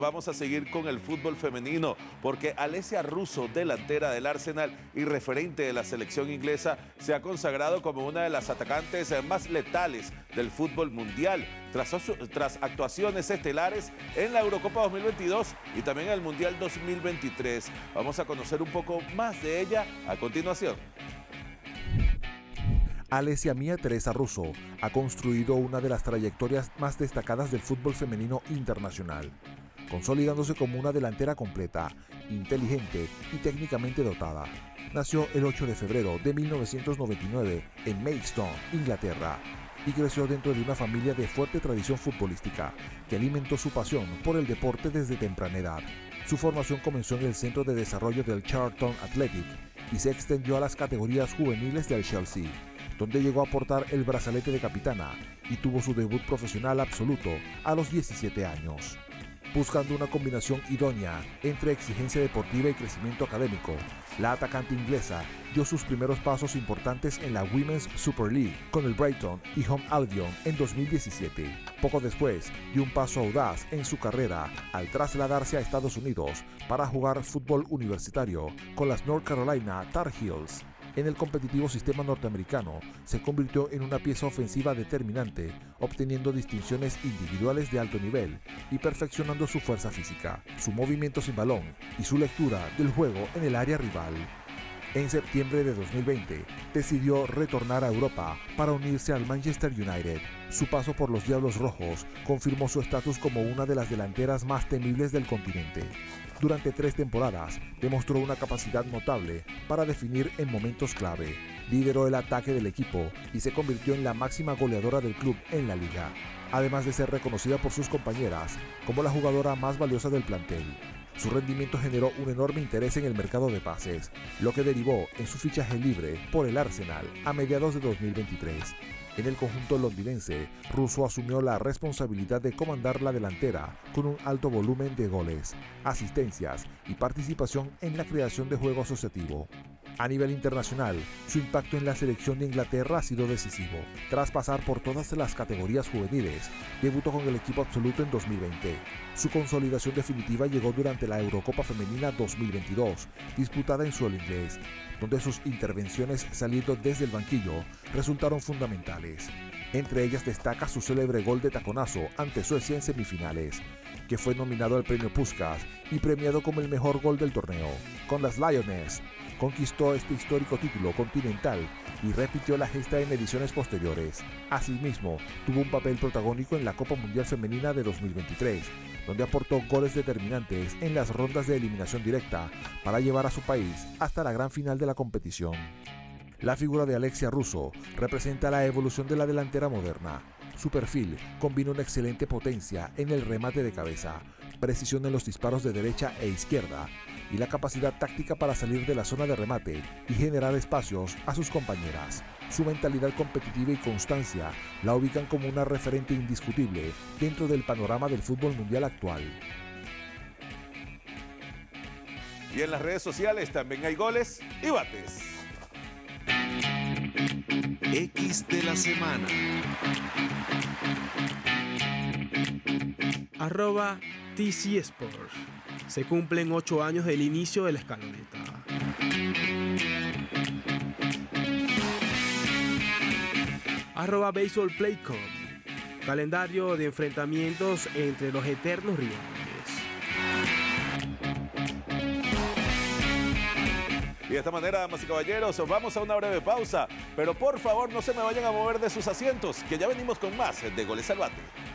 Vamos a seguir con el fútbol femenino porque Alessia Russo, delantera del Arsenal y referente de la selección inglesa, se ha consagrado como una de las atacantes más letales del fútbol mundial tras actuaciones estelares en la Eurocopa 2022 y también en el Mundial 2023. Vamos a conocer un poco más de ella a continuación. Alessia Mía Teresa Russo ha construido una de las trayectorias más destacadas del fútbol femenino internacional, consolidándose como una delantera completa, inteligente y técnicamente dotada. Nació el 8 de febrero de 1999 en Maidstone, Inglaterra, y creció dentro de una familia de fuerte tradición futbolística que alimentó su pasión por el deporte desde temprana edad. Su formación comenzó en el Centro de Desarrollo del Charlton Athletic y se extendió a las categorías juveniles del Chelsea, donde llegó a portar el brazalete de capitana y tuvo su debut profesional absoluto a los 17 años. Buscando una combinación idónea entre exigencia deportiva y crecimiento académico, la atacante inglesa dio sus primeros pasos importantes en la Women's Super League con el Brighton y Home Albion en 2017. Poco después, dio un paso audaz en su carrera al trasladarse a Estados Unidos para jugar fútbol universitario con las North Carolina Tar Heels. En el competitivo sistema norteamericano, se convirtió en una pieza ofensiva determinante, obteniendo distinciones individuales de alto nivel y perfeccionando su fuerza física, su movimiento sin balón y su lectura del juego en el área rival. En septiembre de 2020, decidió retornar a Europa para unirse al Manchester United. Su paso por los Diablos Rojos confirmó su estatus como una de las delanteras más temibles del continente. Durante 3 temporadas, demostró una capacidad notable para definir en momentos clave. Lideró el ataque del equipo y se convirtió en la máxima goleadora del club en la liga, además de ser reconocida por sus compañeras como la jugadora más valiosa del plantel. Su rendimiento generó un enorme interés en el mercado de pases, lo que derivó en su fichaje libre por el Arsenal a mediados de 2023. En el conjunto londinense, Russo asumió la responsabilidad de comandar la delantera con un alto volumen de goles, asistencias y participación en la creación de juego asociativo. A nivel internacional, su impacto en la selección de Inglaterra ha sido decisivo. Tras pasar por todas las categorías juveniles, debutó con el equipo absoluto en 2020. Su consolidación definitiva llegó durante la Eurocopa Femenina 2022, disputada en suelo inglés, donde sus intervenciones saliendo desde el banquillo resultaron fundamentales. Entre ellas destaca su célebre gol de taconazo ante Suecia en semifinales, que fue nominado al premio Puskás y premiado como el mejor gol del torneo. Con las Lionesses, conquistó este histórico título continental y repitió la gesta en ediciones posteriores. Asimismo, tuvo un papel protagónico en la Copa Mundial Femenina de 2023, donde aportó goles determinantes en las rondas de eliminación directa para llevar a su país hasta la gran final de la competición. La figura de Alessia Russo representa la evolución de la delantera moderna. Su perfil combina una excelente potencia en el remate de cabeza, precisión en los disparos de derecha e izquierda y la capacidad táctica para salir de la zona de remate y generar espacios a sus compañeras. Su mentalidad competitiva y constancia la ubican como una referente indiscutible dentro del panorama del fútbol mundial actual. Y en las redes sociales también hay goles y bates. X de la semana. @TC Sports. Se cumplen 8 años del inicio de la escaloneta. @BaseballPlayCom. Calendario de enfrentamientos entre los eternos rivales. Y de esta manera, damas y caballeros, vamos a una breve pausa. Pero por favor, no se me vayan a mover de sus asientos, que ya venimos con más de Goles al Bate.